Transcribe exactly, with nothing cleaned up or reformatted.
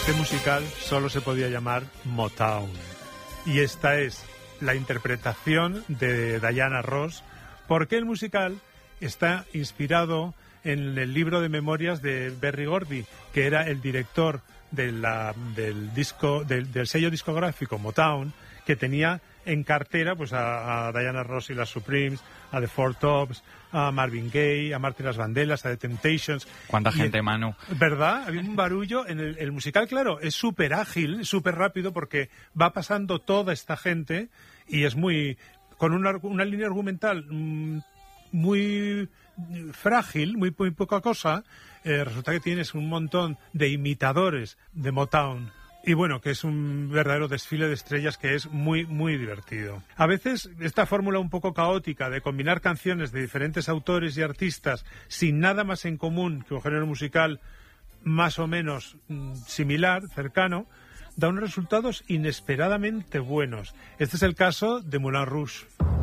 este musical solo se podía llamar Motown. Y esta es la interpretación de Diana Ross, porque el musical está inspirado en el libro de memorias de Berry Gordy, que era el director de la, del, disco, del, del sello discográfico Motown, que tenía en cartera pues a, a Diana Ross y las Supremes, a The Four Tops, a Marvin Gaye, a Martin Las Vandellas, a The Temptations. ¿Cuánta y, gente, Manu? ¿Verdad? Había un barullo. En el, el musical, claro, es súper ágil, súper rápido, porque va pasando toda esta gente y es muy... con una, una línea argumental mmm, muy frágil, muy, muy poca cosa. Eh, resulta que tienes un montón de imitadores de Motown. Y bueno, que es un verdadero desfile de estrellas que es muy, muy divertido. A veces esta fórmula un poco caótica de combinar canciones de diferentes autores y artistas sin nada más en común que un género musical más o menos mm, similar, cercano, da unos resultados inesperadamente buenos. Este es el caso de Moulin Rouge.